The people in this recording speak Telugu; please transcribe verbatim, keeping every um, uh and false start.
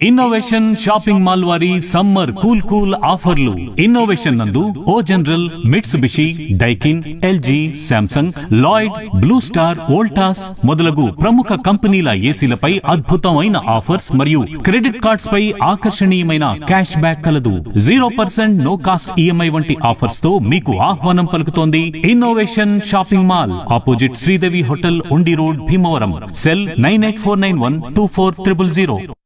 ఇన్నోవేషన్ షాపింగ్ మాల్ వారి సమ్మర్ కూల్ కూల్ ఆఫర్లు. ఇన్నోవేషన్ నందు ఓ general, Mitsubishi, Daikin, LG, Samsung, Lloyd, blue star, Voltas మొదలగు ప్రముఖ కంపెనీల ఏసీలపై అద్భుతమైన ఆఫర్స్ మరియు క్రెడిట్ కార్డ్స్ పై ఆకర్షణీయమైన క్యాష్ బ్యాక్ కలదు. Zero percent no cost EMI వంటి ఆఫర్స్ తో మీకు ఆహ్వానం పలుకుతోంది innovation shopping mall, opposite Sridevi hotel, ఉండి road, Bhimavaram. Cell nine eight four nine one two four triple zero.